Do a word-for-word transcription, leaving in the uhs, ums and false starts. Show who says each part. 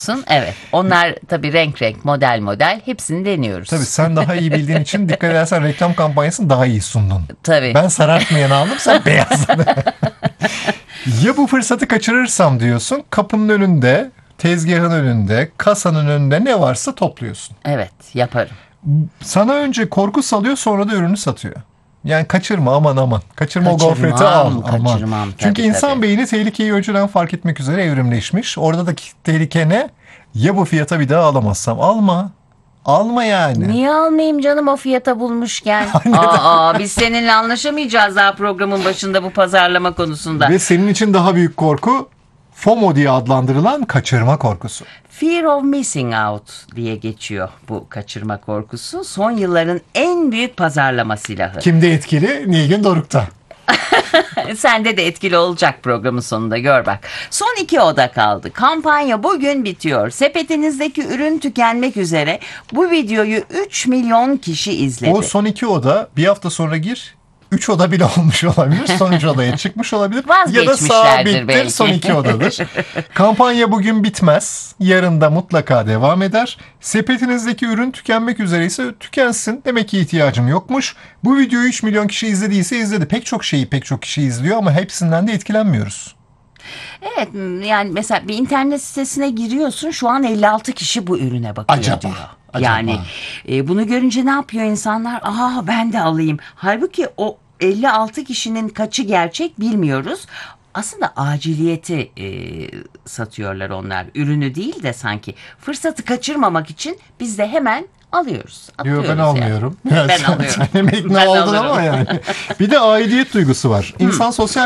Speaker 1: Evet. Onlar tabii renk renk, model model hepsini deniyoruz.
Speaker 2: Tabii sen daha iyi bildiğin için dikkat edersen reklam kampanyasını daha iyi sundun.
Speaker 1: Tabii.
Speaker 2: Ben sarartmayanı aldım, sen beyazladın. Ya bu fırsatı kaçırırsam diyorsun, kapının önünde, tezgahın önünde, kasanın önünde ne varsa topluyorsun.
Speaker 1: Evet, yaparım.
Speaker 2: Sana önce korku salıyor, sonra da ürünü satıyor. Yani kaçırma, aman aman. Kaçırma,
Speaker 1: Kaçırmam,
Speaker 2: o gofreti al.
Speaker 1: kaçırmam,
Speaker 2: aman.
Speaker 1: tabii,
Speaker 2: Çünkü insan
Speaker 1: tabii.
Speaker 2: beyni tehlikeyi önceden fark etmek üzere evrimleşmiş. Oradaki tehlike ne? Ya bu fiyata bir daha alamazsam? Alma. Alma yani.
Speaker 1: Niye almayayım canım o fiyata bulmuşken? Aa, biz seninle anlaşamayacağız daha programın başında bu pazarlama konusunda.
Speaker 2: Ve senin için daha büyük korku FOMO diye adlandırılan kaçırma korkusu.
Speaker 1: Fear of missing out diye geçiyor bu kaçırma korkusu. Son yılların en büyük pazarlama silahı.
Speaker 2: Kimde etkili? Nilgün Doruk'ta.
Speaker 1: Sende de etkili olacak programın sonunda, gör bak. Son iki oda kaldı. Kampanya bugün bitiyor. Sepetinizdeki ürün tükenmek üzere. Bu videoyu üç milyon kişi izledi.
Speaker 2: O son iki oda bir hafta sonra gir. Üç oda bile olmuş olabilir. Sonuncu odaya çıkmış olabilir. Ya da sabittir,
Speaker 1: belki.
Speaker 2: son iki odadır. Kampanya bugün bitmez. Yarın da mutlaka devam eder. Sepetinizdeki ürün tükenmek üzere ise tükensin. Demek ki ihtiyacım yokmuş. Bu videoyu üç milyon kişi izlediyse izledi. Pek çok şeyi pek çok kişi izliyor ama hepsinden de etkilenmiyoruz.
Speaker 1: Evet, yani mesela bir internet sitesine giriyorsun, şu an elli altı kişi bu ürüne bakıyor
Speaker 2: Acaba,
Speaker 1: diyor.
Speaker 2: acaba.
Speaker 1: Yani e, bunu görünce ne yapıyor insanlar? Aa, ben de alayım. Halbuki o elli altı kişinin kaçı gerçek bilmiyoruz. Aslında aciliyeti e, satıyorlar onlar. Ürünü değil de sanki fırsatı kaçırmamak için biz de hemen alıyoruz.
Speaker 2: Yok, ben
Speaker 1: yani.
Speaker 2: almıyorum.
Speaker 1: Ben
Speaker 2: sen,
Speaker 1: alıyorum.
Speaker 2: Sen hem ikna
Speaker 1: Ben
Speaker 2: oldun
Speaker 1: alırım.
Speaker 2: ama yani. Bir de aidiyet duygusu var. İnsan sosyal